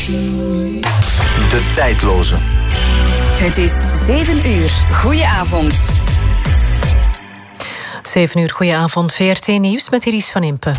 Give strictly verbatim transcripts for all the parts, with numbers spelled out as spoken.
De tijdloze. Het is zeven uur. Goedenavond. zeven uur, goedenavond. V R T Nieuws met Iris van Impe.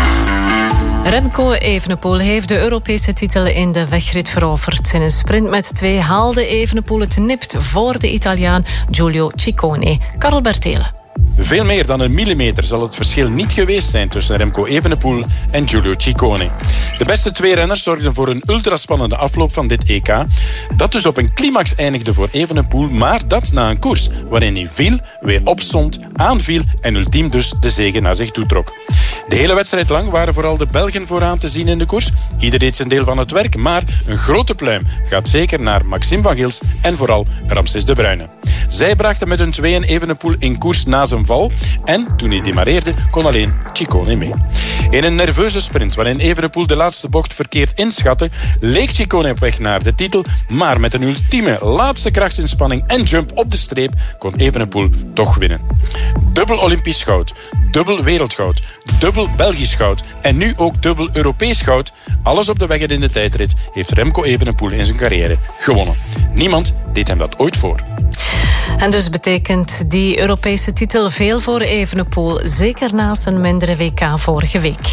Remco Evenepoel heeft de Europese titel in de wegrit veroverd. In een sprint met twee haalde Evenepoel het nipt voor de Italiaan Giulio Ciccone. Karel Bertelen. Veel meer dan een millimeter zal het verschil niet geweest zijn tussen Remco Evenepoel en Giulio Ciccone. De beste twee renners zorgden voor een ultraspannende afloop van dit E K. Dat dus op een climax eindigde voor Evenepoel, maar dat na een koers waarin hij viel, weer opstond, aanviel en ultiem dus de zege naar zich toe trok. De hele wedstrijd lang waren vooral de Belgen vooraan te zien in de koers. Ieder deed zijn deel van het werk, maar een grote pluim gaat zeker naar Maxime van Gils en vooral Ramses de Bruyne. Zij brachten met hun tweeën Evenepoel in koers na zijn val en toen hij demareerde kon alleen Ciccone mee. In een nerveuze sprint waarin Evenepoel de laatste bocht verkeerd inschatte, leek Ciccone op weg naar de titel, maar met een ultieme laatste krachtsinspanning en jump op de streep kon Evenepoel toch winnen. Dubbel Olympisch goud, dubbel wereldgoud, dubbel Belgisch goud en nu ook dubbel Europees goud. Alles op de weg en in de tijdrit heeft Remco Evenepoel in zijn carrière gewonnen. Niemand deed hem dat ooit voor. En dus betekent die Europese titel veel voor Evenepoel, zeker na zijn mindere W K vorige week.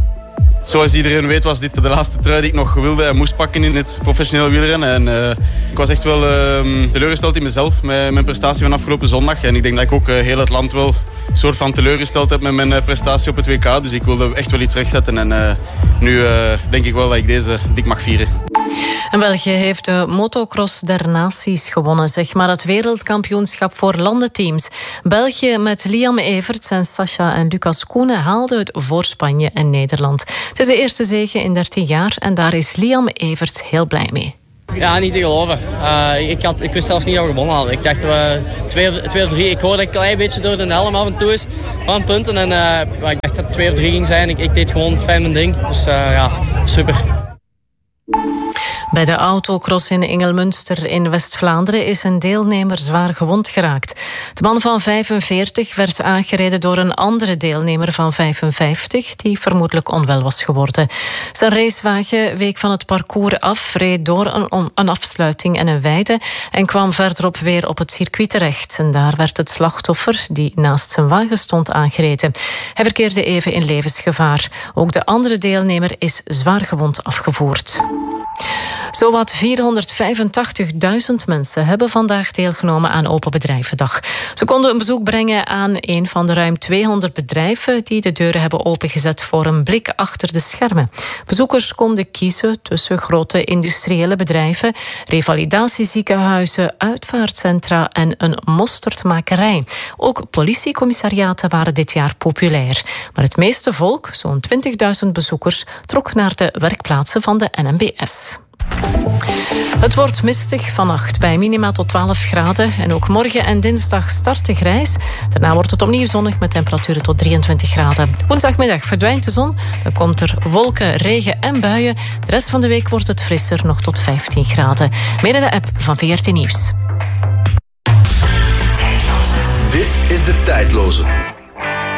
Zoals iedereen weet was dit de laatste trui die ik nog wilde en moest pakken in het professioneel wielrennen. En, uh, ik was echt wel uh, teleurgesteld in mezelf met mijn prestatie van afgelopen zondag. En ik denk dat ik ook uh, heel het land wel een soort van teleurgesteld heb met mijn uh, prestatie op het W K. Dus ik wilde echt wel iets rechtzetten. En uh, nu uh, denk ik wel dat ik deze dik mag vieren. En België heeft de motocross der naties gewonnen, zeg maar het wereldkampioenschap voor landenteams. België met Liam Everts en Sascha en Lucas Koenen haalde het voor Spanje en Nederland. Het is de eerste zege in dertien jaar en daar is Liam Everts heel blij mee. Ja, niet te geloven. Uh, ik, had, ik wist zelfs niet dat we gewonnen hadden. Ik dacht we twee, twee of drie. Ik hoorde een klein beetje door de helm af en toe is van punten. En uh, ik dacht dat het twee of drie ging zijn. Ik, ik deed gewoon fijn mijn ding. Dus uh, ja, super. Bij de autocross in Engelmunster in West-Vlaanderen is een deelnemer zwaar gewond geraakt. De man van vijfenveertig werd aangereden door een andere deelnemer van vijfenvijftig... die vermoedelijk onwel was geworden. Zijn racewagen week van het parcours af, reed door een, een afsluiting en een weide... en kwam verderop weer op het circuit terecht. En daar werd het slachtoffer, die naast zijn wagen stond, aangereden. Hij verkeerde even in levensgevaar. Ook de andere deelnemer is zwaar gewond afgevoerd. Zowat vierhonderdvijfentachtigduizend mensen hebben vandaag deelgenomen aan Open Bedrijvendag. Ze konden een bezoek brengen aan een van de ruim tweehonderd bedrijven die de deuren hebben opengezet voor een blik achter de schermen. Bezoekers konden kiezen tussen grote industriële bedrijven, revalidatieziekenhuizen, uitvaartcentra en een mosterdmakerij. Ook politiecommissariaten waren dit jaar populair. Maar het meeste volk, zo'n twintigduizend bezoekers, trok naar de werkplaatsen van de N M B S. Het wordt mistig vannacht bij minima tot twaalf graden. En ook morgen en dinsdag starten grijs. Daarna wordt het opnieuw zonnig met temperaturen tot drieëntwintig graden. Woensdagmiddag verdwijnt de zon. Dan komt er wolken, regen en buien. De rest van de week wordt het frisser, nog tot vijftien graden. Meer in de app van V R T Nieuws. Dit is De Tijdloze.